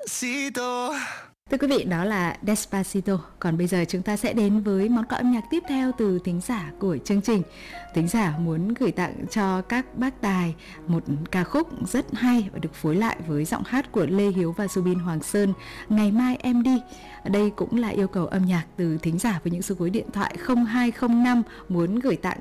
Despacito. Thưa quý vị, đó là Despacito. Còn bây giờ chúng ta sẽ đến với món quà âm nhạc tiếp theo từ thính giả của chương trình. Thính giả muốn gửi tặng cho các bác tài một ca khúc rất hay và được phối lại với giọng hát của Lê Hiếu và Subin Hoàng Sơn, Ngày mai em đi. Đây cũng là yêu cầu âm nhạc từ thính giả với những số cuối điện thoại 0205 muốn gửi tặng